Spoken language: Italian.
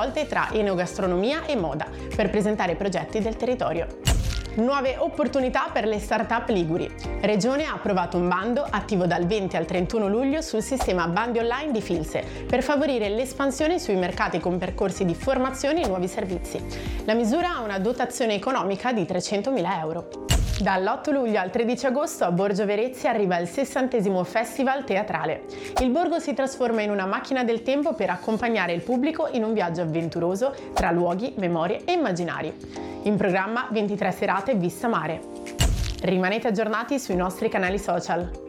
coinvolte tra enogastronomia e moda per presentare progetti del territorio. Nuove opportunità per le start-up liguri. Regione ha approvato un bando attivo dal 20 al 31 luglio sul sistema bandi online di Filse per favorire l'espansione sui mercati con percorsi di formazione e nuovi servizi. La misura ha una dotazione economica di 300.000 euro. Dall'8 luglio al 13 agosto a Borgio Verezzi arriva il 60° Festival Teatrale. Il borgo si trasforma in una macchina del tempo per accompagnare il pubblico in un viaggio avventuroso tra luoghi, memorie e immaginari. In programma 23 serate vista mare. Rimanete aggiornati sui nostri canali social.